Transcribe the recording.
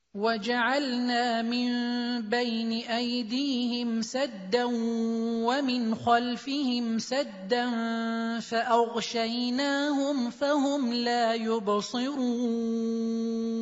وَجَعَلْنَا مِن بَيْنِ أَيْدِيهِمْ سَدًّا وَمِنْ خَلْفِهِمْ سَدًّا فَأَغْشَيْنَاهُمْ فَهُمْ لَا يُبْصِرُونَ